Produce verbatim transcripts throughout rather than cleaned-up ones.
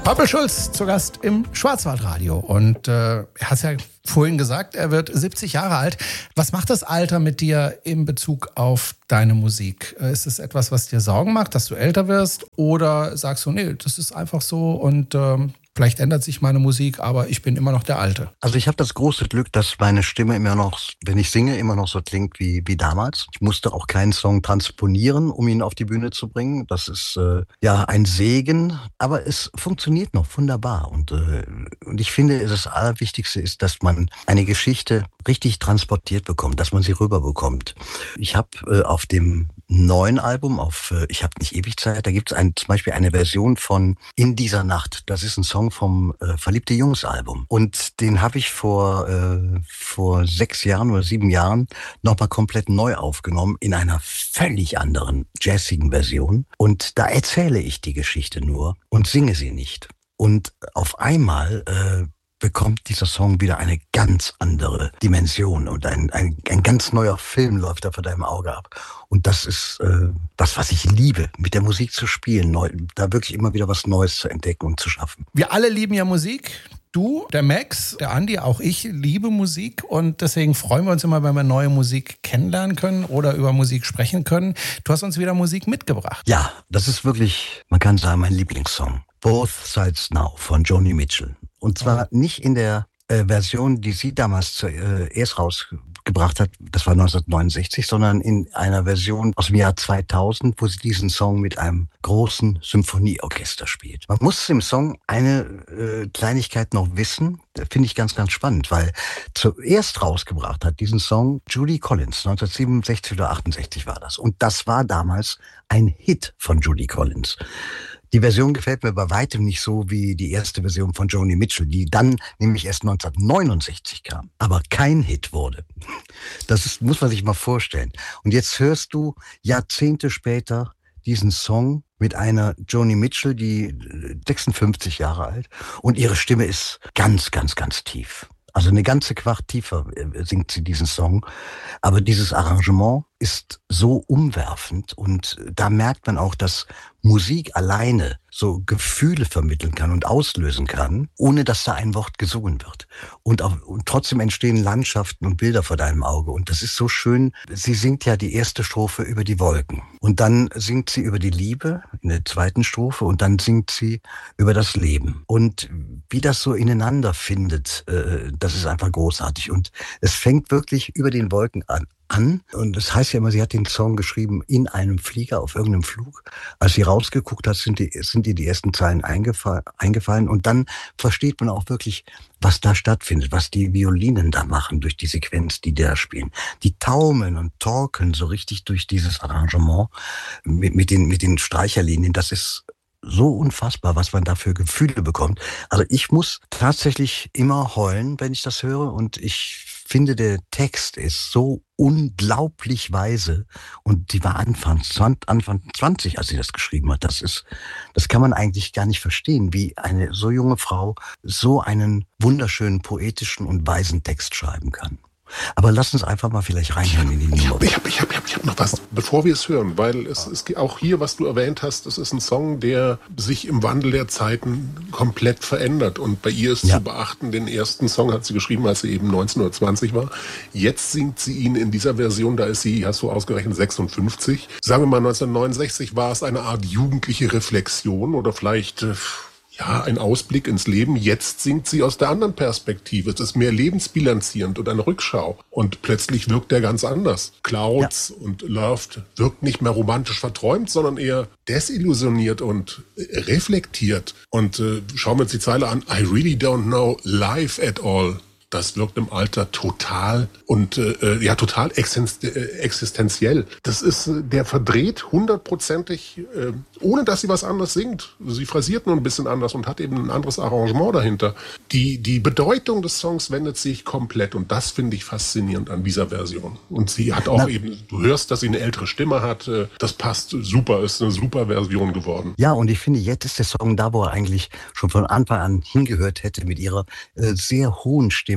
Pappel Schulz zu Gast im Schwarzwaldradio. Und äh, er hat es ja vorhin gesagt, er wird siebzig Jahre alt. Was macht das Alter mit dir in Bezug auf deine Musik? Ist es etwas, was dir Sorgen macht, dass du älter wirst? Oder sagst du, nee, das ist einfach so und ähm, vielleicht ändert sich meine Musik, aber ich bin immer noch der Alte? Also ich habe das große Glück, dass meine Stimme immer noch, wenn ich singe, immer noch so klingt wie, wie damals. Ich musste auch keinen Song transponieren, um ihn auf die Bühne zu bringen. Das ist äh, ja ein Segen, aber es funktioniert noch wunderbar. Und, äh, und ich finde, das Allerwichtigste ist, dass man eine Geschichte richtig transportiert bekommt, dass man sie rüberbekommt. Ich habe äh, auf dem neuen Album, auf äh, Ich hab nicht ewig Zeit, da gibt es ein, zum Beispiel eine Version von In dieser Nacht. Das ist ein Song vom äh, Verliebte Jungs Album. Und den habe ich vor äh, vor sechs Jahren oder sieben Jahren nochmal komplett neu aufgenommen in einer völlig anderen jazzigen Version. Und da erzähle ich die Geschichte nur und singe sie nicht. Und auf einmal äh, bekommt dieser Song wieder eine ganz andere Dimension und ein, ein, ein ganz neuer Film läuft da vor deinem Auge ab. Und das ist äh, das, was ich liebe, mit der Musik zu spielen, neu, da wirklich immer wieder was Neues zu entdecken und zu schaffen. Wir alle lieben ja Musik. Du, der Max, der Andi, auch ich liebe Musik und deswegen freuen wir uns immer, wenn wir neue Musik kennenlernen können oder über Musik sprechen können. Du hast uns wieder Musik mitgebracht. Ja, das ist wirklich, man kann sagen, mein Lieblingssong. Both Sides Now von Joni Mitchell. Und zwar oh. nicht in der äh, Version, die sie damals zuerst rausgebracht hat, das war neunzehnhundertneunundsechzig, sondern in einer Version aus dem Jahr zweitausend, wo sie diesen Song mit einem großen Symphonieorchester spielt. Man muss im Song eine äh, Kleinigkeit noch wissen, finde ich ganz, ganz spannend, weil zuerst rausgebracht hat diesen Song Judy Collins, neunzehnhundertsiebenundsechzig oder achtundsechzig war das. Und das war damals ein Hit von Judy Collins. Die Version gefällt mir bei weitem nicht so wie die erste Version von Joni Mitchell, die dann nämlich erst neunzehnhundertneunundsechzig kam, aber kein Hit wurde. Das ist, muss man sich mal vorstellen. Und jetzt hörst du Jahrzehnte später diesen Song mit einer Joni Mitchell, die sechsundfünfzig Jahre alt, und ihre Stimme ist ganz, ganz, ganz tief. Also eine ganze Quart tiefer singt sie diesen Song. Aber dieses Arrangement ist so umwerfend und da merkt man auch, dass Musik alleine so Gefühle vermitteln kann und auslösen kann, ohne dass da ein Wort gesungen wird. Und, auch, und trotzdem entstehen Landschaften und Bilder vor deinem Auge. Und das ist so schön. Sie singt ja die erste Strophe über die Wolken. Und dann singt sie über die Liebe in der zweiten Strophe und dann singt sie über das Leben. Und wie das so ineinander findet, äh, das ist einfach großartig. Und es fängt wirklich über den Wolken an. an. Und das heißt ja immer, sie hat den Song geschrieben in einem Flieger auf irgendeinem Flug. Als sie rausgeguckt hat, sind, die, sind ihr die ersten Zeilen eingefallen, eingefallen. Und dann versteht man auch wirklich, was da stattfindet, was die Violinen da machen durch die Sequenz, die da spielen. Die taumeln und torkeln so richtig durch dieses Arrangement mit, mit, den, mit den Streicherlinien. Das ist so unfassbar, was man da für Gefühle bekommt. Also ich muss tatsächlich immer heulen, wenn ich das höre. Und ich finde, der Text ist so unglaublich weise. Und die war Anfang zwanzig, als sie das geschrieben hat. Das ist, das kann man eigentlich gar nicht verstehen, wie eine so junge Frau so einen wunderschönen, poetischen und weisen Text schreiben kann. Aber lass uns einfach mal vielleicht reinhören in die Nummer. Ich habe ich hab, ich hab, ich hab noch was, bevor wir es hören, weil es ist auch hier, was du erwähnt hast, es ist ein Song, der sich im Wandel der Zeiten komplett verändert. Und bei ihr ist ja zu beachten, den ersten Song hat sie geschrieben, als sie eben neunzehn oder zwanzig war. Jetzt singt sie ihn in dieser Version, da ist sie, hast du ausgerechnet, sechsundfünfzig. Sagen wir mal, neunzehnhundertneunundsechzig war es eine Art jugendliche Reflexion oder vielleicht Äh, ja, ein Ausblick ins Leben. Jetzt singt sie aus der anderen Perspektive. Es ist mehr lebensbilanzierend und eine Rückschau. Und plötzlich wirkt er ganz anders. Clouds ja. und Loved wirkt nicht mehr romantisch verträumt, sondern eher desillusioniert und reflektiert. Und äh, schauen wir uns die Zeile an. I really don't know life at all. Das wirkt im Alter total und äh, ja total existenziell. Das ist, der verdreht hundertprozentig, äh, ohne dass sie was anderes singt. Sie phrasiert nur ein bisschen anders und hat eben ein anderes Arrangement dahinter. Die, die Bedeutung des Songs wendet sich komplett und das finde ich faszinierend an dieser Version. Und sie hat auch Na, eben, du hörst, dass sie eine ältere Stimme hat. Äh, das passt super, ist eine super Version geworden. Ja, und ich finde, jetzt ist der Song da, wo er eigentlich schon von Anfang an hingehört hätte mit ihrer äh, sehr hohen Stimme.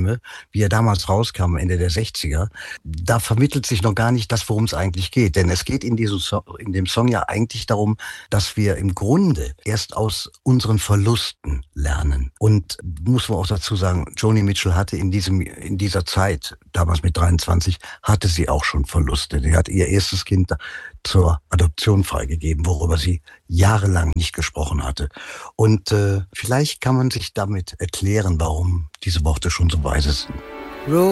Stimme, wie er damals rauskam, Ende der sechziger, da vermittelt sich noch gar nicht das, worum es eigentlich geht. Denn es geht in diesem so- in dem Song ja eigentlich darum, dass wir im Grunde erst aus unseren Verlusten lernen. Und muss man auch dazu sagen, Joni Mitchell hatte in diesem in dieser Zeit, damals mit dreiundzwanzig, hatte sie auch schon Verluste. Sie hat ihr erstes Kind zur Adoption freigegeben, worüber sie jahrelang nicht gesprochen hatte. Und äh, vielleicht kann man sich damit erklären, warum diese Worte schon so weise sind.